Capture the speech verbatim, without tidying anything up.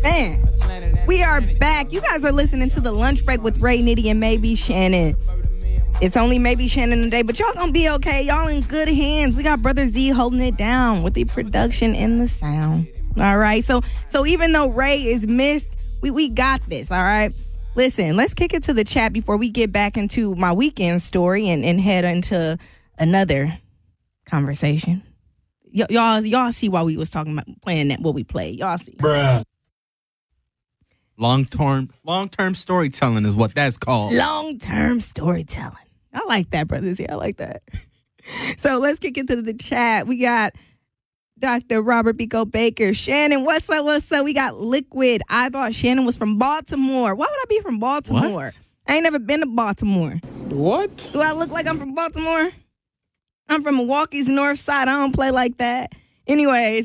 Man, we are back. You guys are listening to the Lunch Break with Ray, Nitty, and maybe Shannon. It's only maybe Shannon today, but y'all gonna be okay. Y'all in good hands. We got Brother Z holding it down with the production and the sound. All right. So so even though Ray is missed, we, we got this. All right. Listen, let's kick it to the chat before we get back into my weekend story and, and head into another conversation. Y- y'all, y'all see why we was talking about playing that what we played. Y'all see. Bruh. Long-term, long-term storytelling is what that's called. Long-term storytelling. I like that, brothers. Yeah, I like that. So let's kick into the chat. We got Doctor Robert Bico Baker. Shannon, what's up? What's up? We got Liquid. I thought Shannon was from Baltimore. Why would I be from Baltimore? What? I ain't never been to Baltimore. What? Do I look like I'm from Baltimore? I'm from Milwaukee's north side. I don't play like that. Anyways,